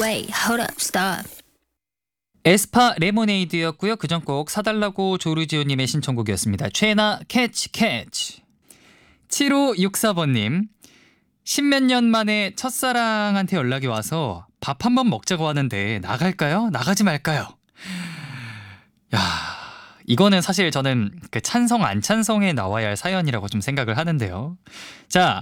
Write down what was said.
wait, hold up, stop. 에스파 레모네이드였고요. 그전 곡 사달라고 조르지오님의 신청곡이었습니다. 최애나 캐치 캐치. 7564번님. 십몇 년 만에 첫사랑한테 연락이 와서 밥 한번 먹자고 하는데 나갈까요? 나가지 말까요? 야, 이거는 사실 저는 그 찬성 안 찬성에 나와야 할 사연이라고 좀 생각을 하는데요. 자,